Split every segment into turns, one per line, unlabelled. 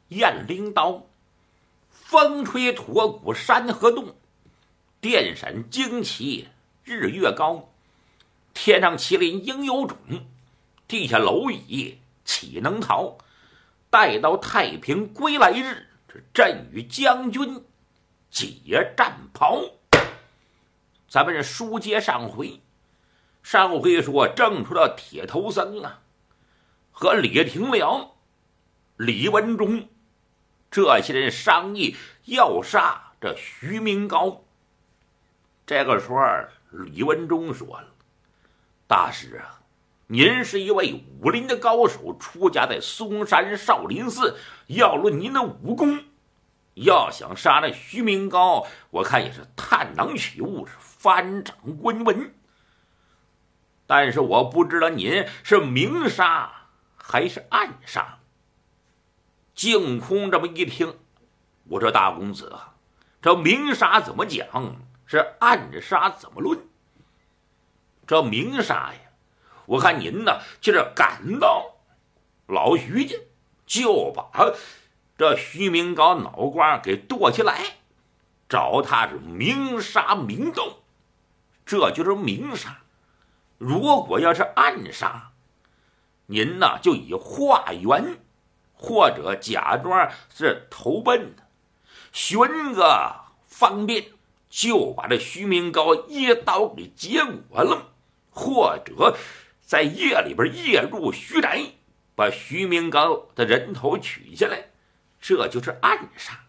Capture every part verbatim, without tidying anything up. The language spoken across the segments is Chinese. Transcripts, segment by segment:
雁翎刀，风吹驼骨山河动，电闪惊旗日月高。天上麒麟应有种，地下蝼蚁岂能逃？待到太平归来日，朕与将军解战袍。咱们这书接上回，上回说正出到铁头僧啊和李廷良、李文忠这些人商议要杀这徐明高。这个时候李文忠说了：大师啊，您是一位武林的高手，出家在嵩山少林寺，要论您的武功，要想杀那徐明高，我看也是探囊取物，是翻掌观文。但是我不知道您是明杀还是暗杀。净空这么一听，我说大公子啊，这明杀怎么讲，是暗杀怎么论？这明杀呀，我看您呢就是赶到老徐家，就把这徐明高脑瓜给剁下来，找他是明杀明斗，这就是明杀。如果要是暗杀，您呢就以化缘或者假装是投奔的，寻个方便就把这徐明高一刀给结果了，或者在夜里边夜入徐宅，把徐明高的人头取下来，这就是暗杀。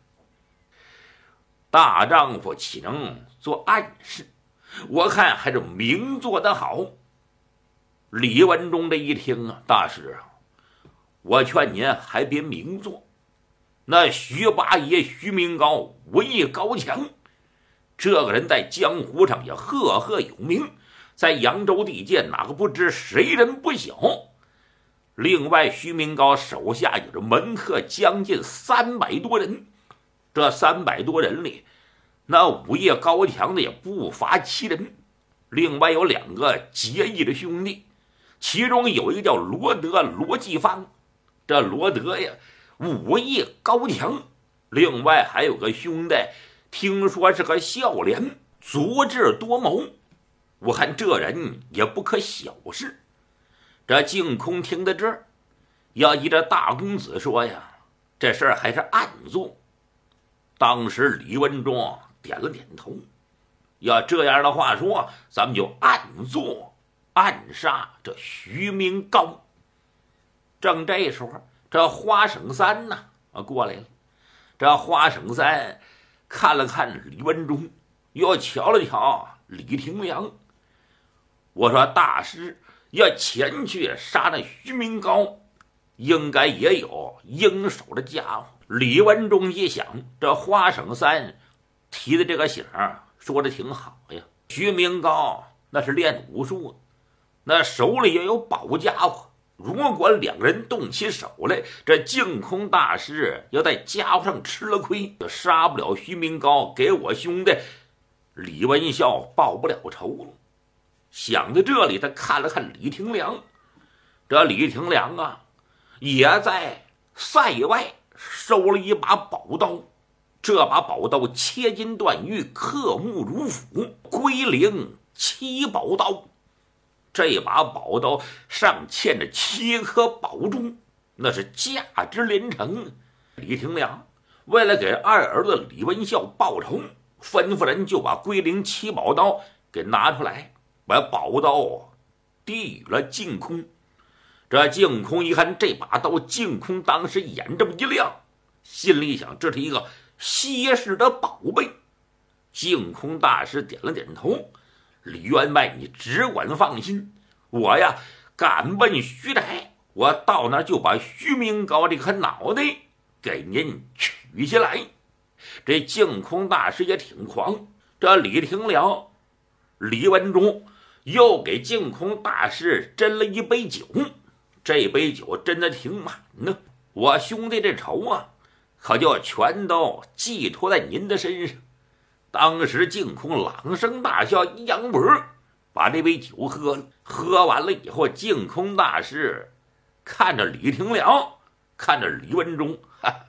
大丈夫岂能做暗事？我看还是明做得好。李文忠这一听啊，大师啊，我劝您还别明做。那徐八爷徐明高武艺高强，这个人在江湖上也赫赫有名，在扬州地界哪个不知，谁人不晓。另外徐明高手下有着门客将近三百多人，这三百多人里，那武艺高强的也不乏其人。另外有两个结义的兄弟，其中有一个叫罗德罗继芳，这罗德呀武艺高强，另外还有个兄弟听说是个孝廉，足智多谋，我看这人也不可小视。这净空听到这儿，要依着大公子说呀，这事儿还是暗做。当时李文忠点了点头，要这样的话说，咱们就暗做暗杀这徐明高。正这时候，这花省三呢啊过来了。这花省三看了看李文忠，又瞧了瞧李廷良。我说大师要前去杀那徐明高，应该也有应手的家伙。李文忠一想，这花省三提的这个醒说的挺好呀。徐明高那是练武术，那手里也有宝家伙，如果两个人动起手来，这净空大师要在家伙上吃了亏，就杀不了徐明高，给我兄弟李文孝报不了仇了。想到这里，他看了看李廷良，这李廷良啊也在塞外收了一把宝刀，这把宝刀切金断玉，刻木如斧，龟灵七宝刀。这把宝刀上嵌着七颗宝珠，那是价值连城。李廷良为了给二儿子李文孝报仇，吩咐人就把龟灵七宝刀给拿出来，把宝刀递与了净空。这净空一看这把刀，净空当时眼这么一亮，心里想这是一个稀世的宝贝。净空大师点了点头，李员外你只管放心，我呀赶奔徐宅，我到那儿就把徐明高这颗脑袋给您取下来。这净空大师也挺狂，这李廷良李文忠又给净空大师斟了一杯酒，这杯酒斟的挺满呢。我兄弟这仇啊可就全都寄托在您的身上。当时净空朗声大笑，一扬脖把这杯酒喝了。喝完了以后，净空大师看着李廷良，看着李文忠，哈，